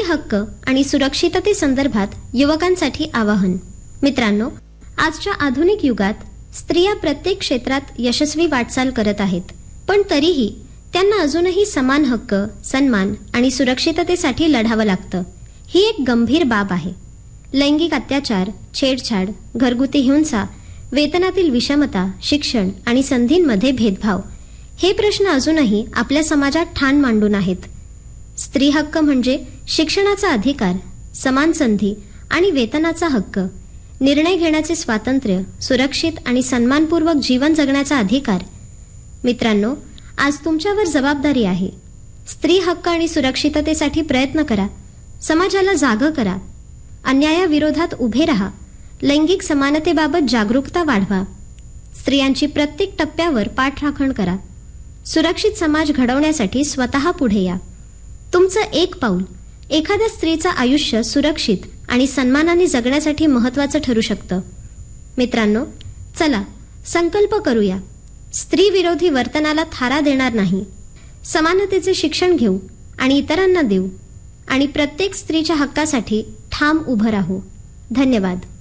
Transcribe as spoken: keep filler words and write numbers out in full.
हक्क आणि सुरक्षिततेसंदर्भात युवकांसाठी आवाहन. मित्रांनो, आजच्या आधुनिक युगात स्त्रिया प्रत्येक क्षेत्रात यशस्वी वाटचाल करत आहेत, पण तरीही त्यांना अजूनही समान हक्क, सन्मान आणि सुरक्षिततेसाठी लढावं लागतं. ही एक गंभीर बाब आहे. लैंगिक अत्याचार, छेडछाड, घरगुती हिंसा, वेतनातील विषमता, शिक्षण आणि संधींमध्ये भेदभाव हे प्रश्न अजूनही आपल्या समाजात ठाण मांडून आहेत. स्त्री हक्क म्हणजे शिक्षणाचा अधिकार, समान संधी आणि वेतनाचा हक्क, निर्णय घेण्याचे स्वातंत्र्य, सुरक्षित आणि सन्मानपूर्वक जीवन जगण्याचा अधिकार. मित्रांनो, आज तुमच्यावर जबाबदारी आहे. स्त्री हक्क आणि सुरक्षिततेसाठी प्रयत्न करा. समाजाला जागं करा. अन्यायाविरोधात उभे राहा. लैंगिक समानतेबाबत जागरूकता वाढवा. स्त्रियांची प्रत्येक टप्प्यावर पाठराखण करा. सुरक्षित समाज घडवण्यासाठी स्वतः पुढे या. तुमचं एक पाऊल एखाद्या स्त्रीचं आयुष्य सुरक्षित आणि सन्मानाने जगण्यासाठी महत्त्वाचं ठरू शकतं. मित्रांनो, चला संकल्प करूया. स्त्री विरोधी वर्तनाला थारा देणार नाही. समानतेचे शिक्षण घेऊ आणि इतरांना देऊ आणि प्रत्येक स्त्रीच्या हक्कासाठी ठाम उभं राहू. धन्यवाद.